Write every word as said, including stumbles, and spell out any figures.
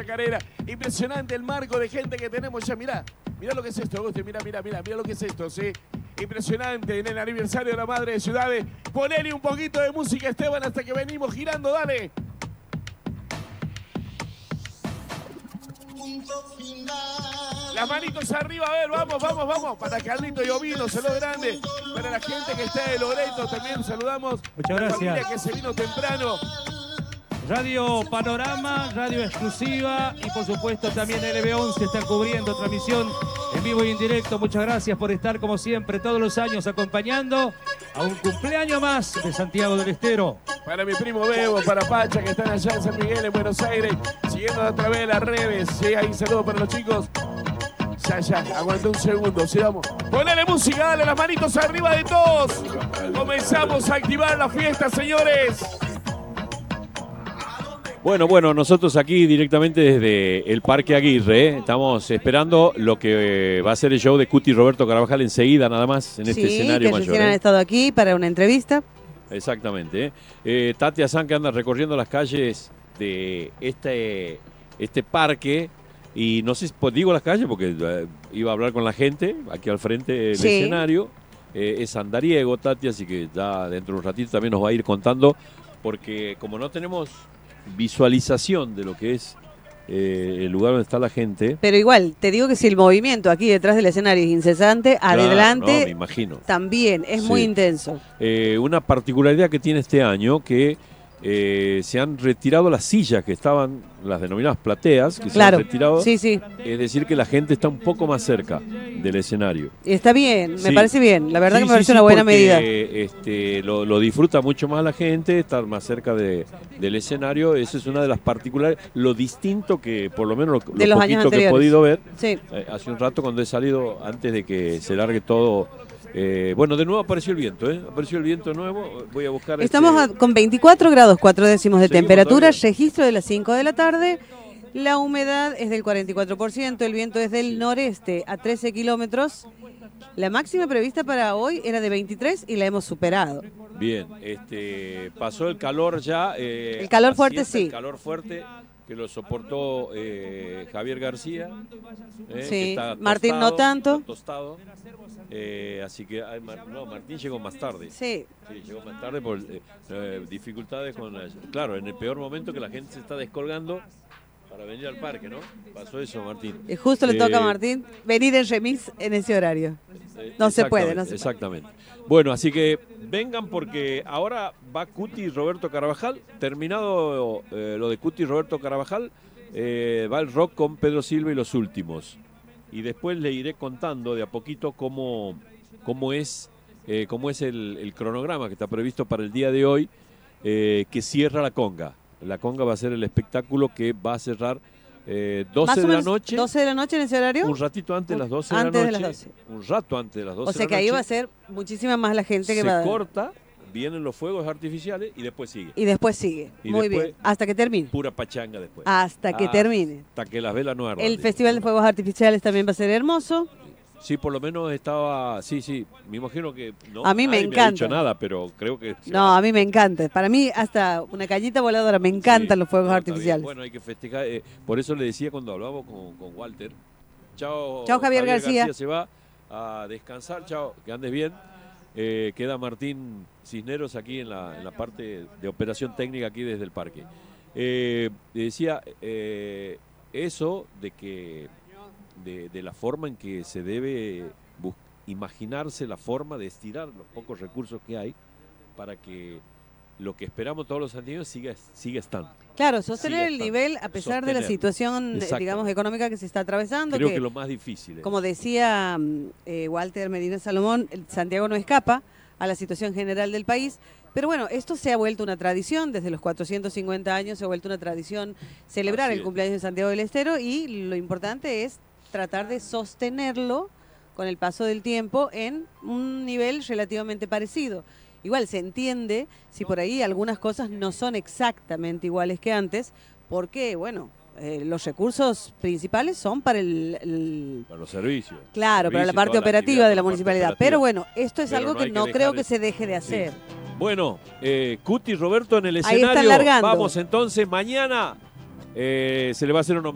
Chacarera. Impresionante el marco de gente que tenemos ya. Mirá, mirá lo que es esto, Agustín. Mirá, mirá, mirá, mirá lo que es esto, ¿sí? Impresionante en el aniversario de la Madre de Ciudades. Ponele un poquito de música, Esteban, hasta que venimos girando, dale. Las manitos arriba, a ver, vamos, vamos, vamos. Para Carlito y Ovino, saludo grande. Para la gente que está de Loreto, también saludamos. Muchas a la gracias. familia que se vino temprano. Radio Panorama, radio exclusiva y por supuesto también L B once está cubriendo transmisión en vivo y en directo. Muchas gracias por estar como siempre todos los años acompañando a un cumpleaños más de Santiago del Estero. Para mi primo Bebo, para Pacha que están allá en San Miguel, en Buenos Aires, siguiendo a través de las redes. Sí, ahí saludos para los chicos. Ya, ya, aguanta un segundo, sí, vamos. Ponele música, dale las manitos arriba de todos. Comenzamos a activar la fiesta, señores. Bueno, bueno, nosotros aquí directamente desde el Parque Aguirre, ¿eh? Estamos esperando lo que eh, va a ser el show de Cuti y Roberto Carabajal enseguida, nada más, en este sí, escenario que mayor. recién han ¿eh? estado aquí para una entrevista. Exactamente. ¿eh? Eh, Tati Azán que anda recorriendo las calles de este, este parque, y no sé si pues, digo las calles porque eh, iba a hablar con la gente aquí al frente del Sí. escenario. Eh, es andariego, Tati, así que ya dentro de un ratito también nos va a ir contando, porque como no tenemos visualización de lo que es eh, el lugar donde está la gente. Pero igual, te digo que si el movimiento aquí detrás del escenario es incesante, Claro, adelante no, me imagino. también es Sí. muy intenso. Eh, una particularidad que tiene este año que eh, se han retirado las sillas que estaban, las denominadas plateas, que Claro, se han retirado. sí, sí. Es decir, que la gente está un poco más cerca del escenario. Y está bien, me Sí. parece bien. La verdad Sí, que me sí, parece sí, una buena porque, medida. Este, lo, lo disfruta mucho más la gente, estar más cerca de, del escenario. Esa es una de las particularidades. Lo distinto que, por lo menos lo, De lo los años poquito que he anteriores. podido ver, Sí. eh, hace un rato cuando he salido, antes de que se largue todo. Eh, bueno, de nuevo apareció el viento, ¿eh? Apareció el viento nuevo. Voy a buscar. Estamos este, a- con veinticuatro grados, cuatro décimos de Seguimos temperatura, todavía. registro de las cinco de la tarde. La humedad es del cuarenta y cuatro por ciento, el viento es del noreste a trece kilómetros. La máxima prevista para hoy era de veintitrés y la hemos superado. Bien, este, pasó el calor ya. eh, El calor fuerte, asienta sí. El calor fuerte que lo soportó eh, Javier García. eh, Sí, que está Martín no tostado, tanto. está tostado. Eh, así que, ay, Mar- no, Martín llegó más tarde. Sí. Sí, llegó más tarde por eh, eh, dificultades con... la- claro, en el peor momento que la gente se está descolgando para venir al parque, ¿no? Pasó eso, Martín. Y justo le toca a Eh, Martín venir en remis en ese horario. eh, No se puede, exactamente, no se puede. Exactamente. Bueno, así que vengan porque ahora va Cuti y Roberto Carabajal. Terminado eh, lo de Cuti y Roberto Carabajal, eh, va el rock con Pedro Silva y Los Últimos. Y después le iré contando de a poquito cómo, cómo es, eh, cómo es el, el cronograma que está previsto para el día de hoy, eh, que cierra la conga. La conga va a ser el espectáculo que va a cerrar eh, doce Más o de la menos noche. doce de la noche en ese horario. Un ratito antes de las doce Antes de de la las noche. doce. Un rato antes de las doce O sea de que la ahí noche. va a ser muchísima más la gente que Se va a... corta, vienen los fuegos artificiales y después sigue. Y después sigue. Y Muy después- bien. Hasta que termine. Pura pachanga después. Hasta que termine. Hasta que las velas no ardan. El Festival de Fuegos Artificiales también va a ser hermoso. Sí, por lo menos estaba... Sí, sí, me imagino que... No, A mí me nadie ha encanta. dicho nada, pero creo que... se No, va. a mí me encanta. Para mí hasta una cañita voladora. Me encantan Sí, los fuegos no, está bien. artificiales. Bueno, hay que festejar. eh, por eso le decía cuando hablábamos con, con Walter. Chao, Chao, Javier García. Se va a descansar. Chao, que andes bien. Eh, queda Martín Cisneros aquí en la, en la parte de operación técnica aquí desde el parque. Eh, decía eh, eso de que de, de la forma en que se debe bus- imaginarse la forma de estirar los pocos recursos que hay para que lo que esperamos todos los santiagueños siga, siga estando. Claro, sostener Sigue el estando. nivel a pesar de la Sostenerlo. situación, eh, Exacto. digamos, económica que se está atravesando. Creo que, que lo más difícil es. como decía mm, eh, Walter Medina Salomón, el Santiago no escapa a la situación general del país. Pero bueno, esto se ha vuelto una tradición, desde los cuatrocientos cincuenta años se ha vuelto una tradición celebrar Así el es. cumpleaños de Santiago del Estero y lo importante es tratar de sostenerlo con el paso del tiempo en un nivel relativamente parecido. Igual se entiende si por ahí algunas cosas no son exactamente iguales que antes, porque, bueno, eh, los recursos principales son para el, el- Para los servicios. claro, para la Servicio, parte toda la operativa actividad, de la toda la parte municipalidad. operativa. Pero bueno, esto es Pero algo no que hay que no dejar creo que eso. se deje de hacer. Bueno, eh, Cuti Roberto en el Ahí están escenario. largando. Vamos entonces, mañana eh, se le va a hacer un